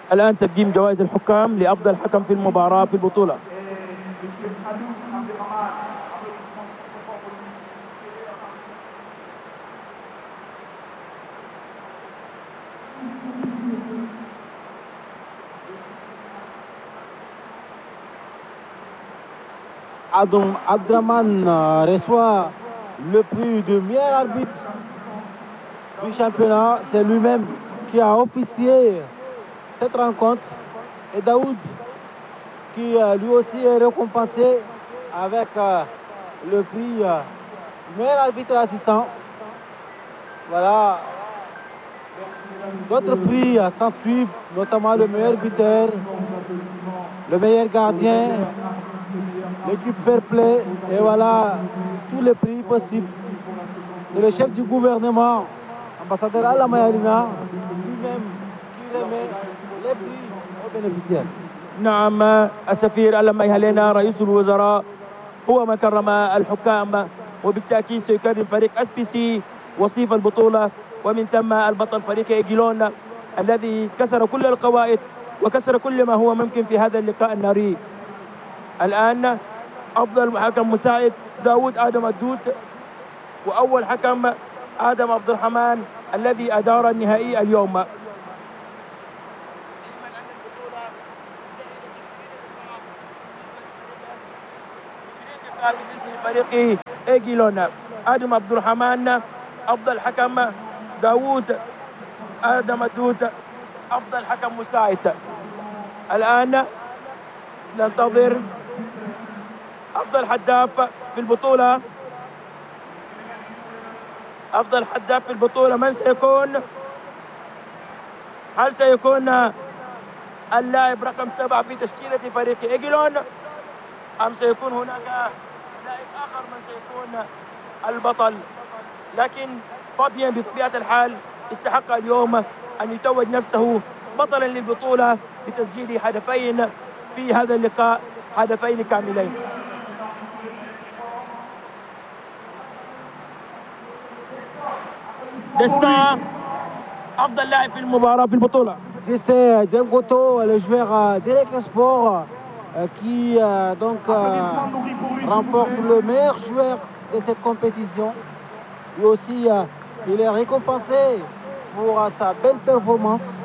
الآن تقديم جوائز الحكام لأفضل حكم في المباراة في البطولة. Abdraman reçoit le prix de meilleur arbitre du championnat. C'est lui-même qui a officié cette rencontre. Et Daoud qui lui aussi est récompensé avec le prix meilleur arbitre assistant. Voilà. D'autres prix s'en suivent, notamment le meilleur buteur, le meilleur gardien, l'équipe fair play, et voilà tous les prix possibles. C'est le chef du gouvernement, ambassadeur Alla Mayalina, lui-même qui remet les prix aux bénéficiaires. نعم، السفير ألا ميهالينا رئيس الوزراء هو من كرم الحكام، وبالتأكيد سيكرم فريق SPC وصيف البطولة، ومن ثم البطل فريق إيجيلون الذي كسر كل القواعد وكسر كل ما هو ممكن في هذا اللقاء الناري. الآن أفضل حكم مساعد داود آدم الدود، وأول حكم آدم عبد الرحمن الذي أدار النهائي اليوم. فريق إيجيلون آدم عبد الرحمن أفضل حكم، داوود آدم الدود أفضل حكم مساعد. الآن ننتظر أفضل حداف في البطولة. أفضل حداف في البطولة من سيكون؟ هل سيكون اللاعب رقم 7 في تشكيلة فريق إيجيلون، أم سيكون هناك لاعب آخر من سيكون البطل؟ لكن فابيان بطبيعة الحال استحق اليوم أن يتوج نفسه بطلا للبطولة بتسجيل هدفين في هذا اللقاء، هدفين كاملين. دستا أفضل لاعب في المباراة في البطولة. C'est Djengoto, le joueur d'Elec Sport, qui remporte le meilleur joueur de cette compétition. Lui aussi, il est récompensé pour sa belle performance.